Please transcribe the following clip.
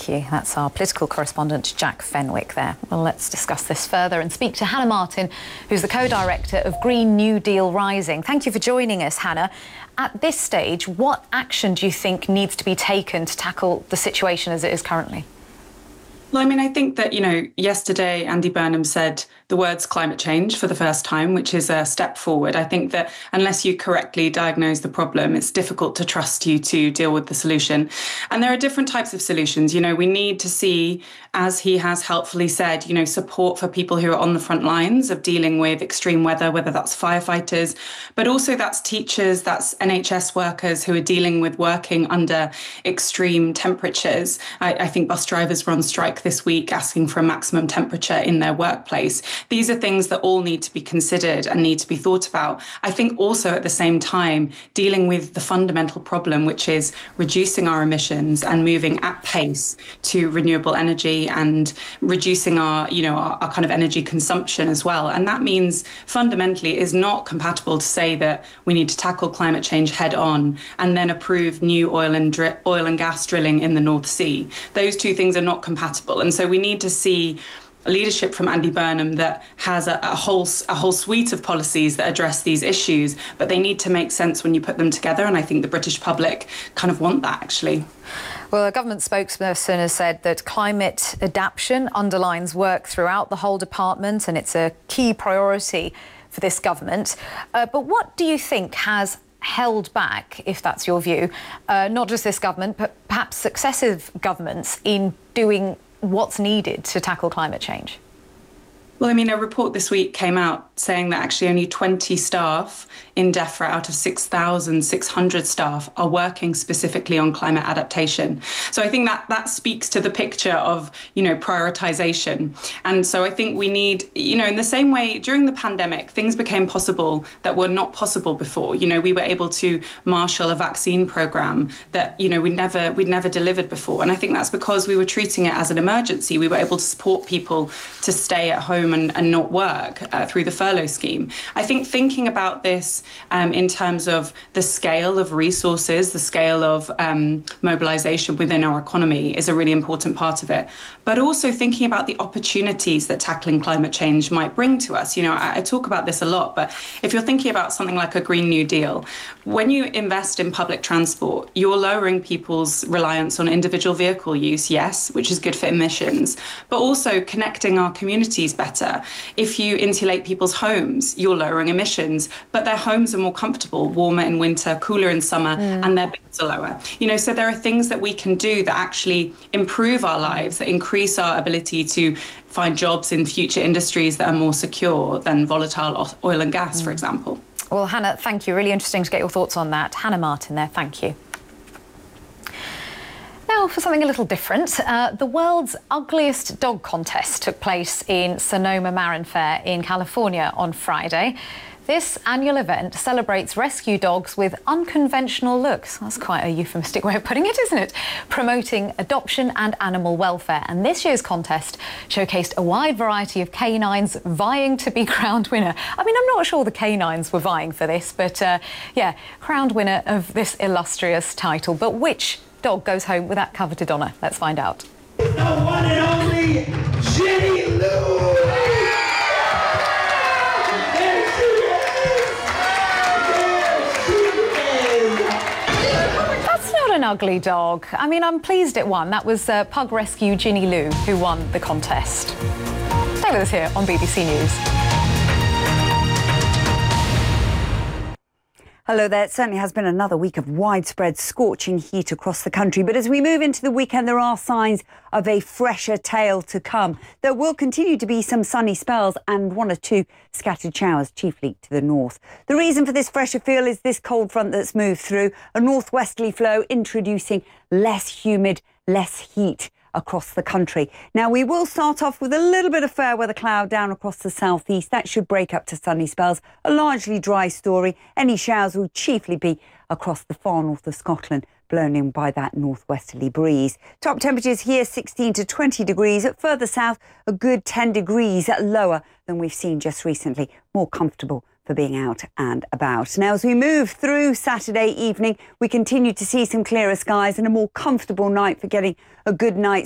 Thank you. That's our political correspondent, Jack Fenwick there. Well, let's discuss this further and speak to Hannah Martin, who's the co-director of Green New Deal Rising. Thank you for joining us, Hannah. At this stage, what action do you think needs to be taken to tackle the situation as it is currently? Well, I mean, I think that, yesterday Andy Burnham said the words climate change for the first time, which is a step forward. I think that unless you correctly diagnose the problem, it's difficult to trust you to deal with the solution. And there are different types of solutions. We need to see, as he has helpfully said, support for people who are on the front lines of dealing with extreme weather, whether that's firefighters, but also that's teachers, that's NHS workers who are dealing with working under extreme temperatures. I think bus drivers were on strike this week asking for a maximum temperature in their workplace. These are things that all need to be considered and need to be thought about. I think also at the same time, dealing with the fundamental problem, which is reducing our emissions and moving at pace to renewable energy and reducing our kind of energy consumption as well. And that means fundamentally is not compatible to say that we need to tackle climate change head on and then approve new oil and gas drilling in the North Sea. Those two things are not compatible. And so we need to see leadership from Andy Burnham that has a whole suite of policies that address these issues, but they need to make sense when you put them together. And I think the British public kind of want that, actually. Well, a government spokesperson has said that climate adaptation underlines work throughout the whole department and it's a key priority for this government. But what do you think has held back, if that's your view, not just this government, but perhaps successive governments in doing what's needed to tackle climate change? Well, I mean, a report this week came out saying that actually only 20 staff in DEFRA out of 6,600 staff are working specifically on climate adaptation. So I think that speaks to the picture of, prioritization. And so I think we need, in the same way during the pandemic, things became possible that were not possible before. We were able to marshal a vaccine program that, we'd never delivered before. And I think that's because we were treating it as an emergency. We were able to support people to stay at home and not work through the furlough scheme. I think thinking about this in terms of the scale of resources, the scale of mobilization within our economy is a really important part of it. But also thinking about the opportunities that tackling climate change might bring to us. I talk about this a lot, but if you're thinking about something like a Green New Deal, when you invest in public transport, you're lowering people's reliance on individual vehicle use, yes, which is good for emissions, but also connecting our communities better. If you insulate people's homes, you're lowering emissions, but their homes are more comfortable, warmer in winter, cooler in summer, and their bills are lower. So there are things that we can do that actually improve our lives, that increase our ability to find jobs in future industries that are more secure than volatile oil and gas, for example. Well, Hannah, thank you. Really interesting to get your thoughts on that. Hannah Martin there, thank you. Now for something a little different. The world's ugliest dog contest took place in Sonoma Marin Fair in California on Friday. This annual event celebrates rescue dogs with unconventional looks. That's quite a euphemistic way of putting it, isn't it? Promoting adoption and animal welfare. And this year's contest showcased a wide variety of canines vying to be crowned winner. I mean, I'm not sure the canines were vying for this, but crowned winner of this illustrious title. But which dog goes home with that coveted honour? Let's find out. The one and only Jenny Lou! An ugly dog. I mean, I'm pleased it won. That was Pug Rescue Ginny Lou who won the contest. Stay with us here on BBC News. Hello there. It certainly has been another week of widespread scorching heat across the country. But as we move into the weekend, there are signs of a fresher tale to come. There will continue to be some sunny spells and one or two scattered showers, chiefly to the north. The reason for this fresher feel is this cold front that's moved through, a northwesterly flow introducing less humid, less heat across the country. Now, we will start off with a little bit of fair weather cloud down across the southeast. That should break up to sunny spells. A largely dry story. Any showers will chiefly be across the far north of Scotland, blown in by that northwesterly breeze. Top temperatures here 16 to 20 degrees. At further south, a good 10 degrees lower than we've seen just recently. More comfortable for being out and about. Now, as we move through Saturday evening, we continue to see some clearer skies and a more comfortable night for getting a good night's